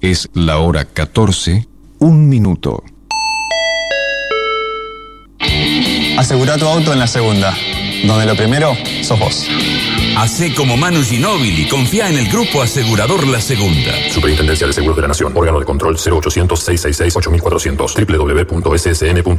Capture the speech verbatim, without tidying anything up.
Es la hora catorce, un minuto. Asegura tu auto en la segunda, donde lo primero sos vos. Hacé como Manu Ginóbili, confía en el Grupo Asegurador La Segunda. Superintendencia de Seguros de la Nación, órgano de control cero ochocientos, seiscientos sesenta y seis, ocho mil cuatrocientos, doble u doble u doble u punto s s n punto